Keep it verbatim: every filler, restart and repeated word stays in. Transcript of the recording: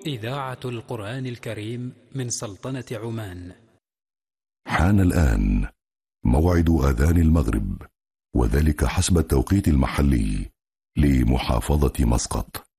إذاعة القرآن الكريم من سلطنة عمان. حان الآن موعد آذان المغرب، وذلك حسب التوقيت المحلي لمحافظة مسقط.